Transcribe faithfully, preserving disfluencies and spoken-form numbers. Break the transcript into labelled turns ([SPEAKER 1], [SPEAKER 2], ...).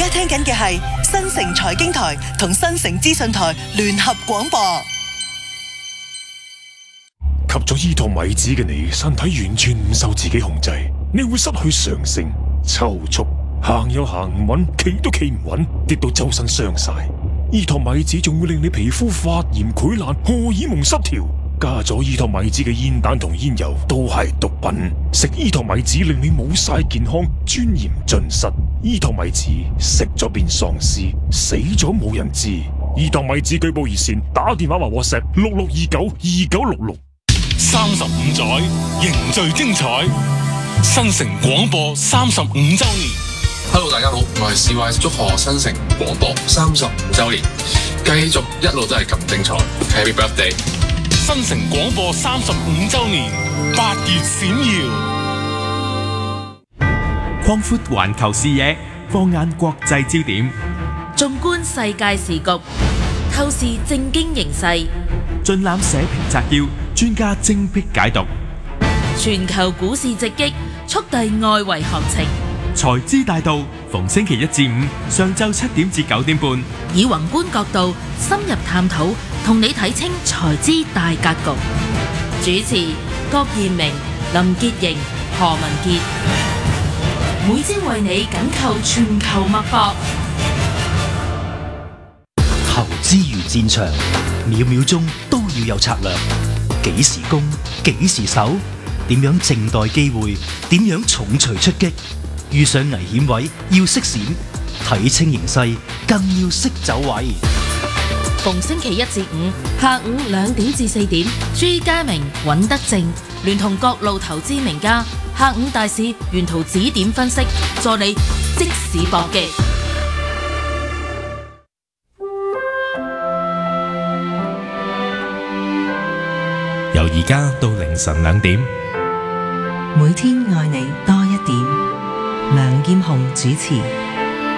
[SPEAKER 1] 聽緊嘅係新城財經台同新城資訊台聯合廣播。
[SPEAKER 2] 吸咗依托米子嘅你，身體完全唔受自己控制，你會失去常性、抽搐，行又行唔穩，企都企唔穩，跌到周身傷晒。依托米子仲會令你皮膚發炎、潰爛、荷爾蒙失調。加咗依托米子嘅煙彈同煙油都係毒品，食依托米子令你冇晒健康，尊嚴盡失。依托米子食咗變喪屍，死咗冇人知。依托米子舉報熱線，打電話或 WhatsApp 六六二九二九六六。
[SPEAKER 3] 三十五載凝聚精彩，新城廣播三十五周年。
[SPEAKER 4] Hello， 大家好，我係 C Y， 祝賀新城廣播三十五周年，繼續一路都係咁精彩。Happy birthday！
[SPEAKER 3] 新城廣播三十五周年，八月閃耀。
[SPEAKER 5] 擴闊環球視野，放眼國際焦點，
[SPEAKER 6] 縱觀世界時局，透視政經形勢，
[SPEAKER 5] 盡覽社評摘要，專家精闢解讀。
[SPEAKER 6] 全球股市直擊，速遞外圍行情。
[SPEAKER 5] 財資大道，逢星期一至五上晝七點至九點半，
[SPEAKER 6] 以宏觀角度深入探討，同你睇清財資大格局。主持郭彥明、林潔瑩、何文傑，每朝為你緊扣全球脈搏。
[SPEAKER 7] 投資如戰場，秒秒鐘都要有策略。幾時攻，幾時守，點樣靜待機會，點樣重錘出擊。遇上危險位要識閃，睇清形勢更要識走位。
[SPEAKER 6] 逢星期一至五下午兩點至四點，朱家明、尹德正聯同各路投資名家，下午大市沿途指點分析，助你即時搏擊。
[SPEAKER 5] 由而家到凌晨兩點，
[SPEAKER 8] 每天愛你多一點。梁劍虹主持。